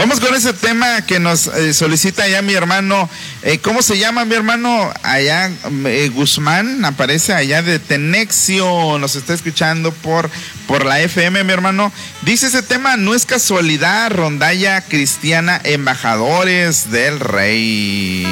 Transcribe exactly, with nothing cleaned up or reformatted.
Vamos con ese tema que nos eh, solicita allá mi hermano. Eh, ¿Cómo se llama mi hermano? Allá eh, Guzmán, aparece allá de Tenexio. Nos está escuchando por, por la F M, mi hermano. Dice ese tema, no es casualidad, rondalla cristiana, embajadores del rey.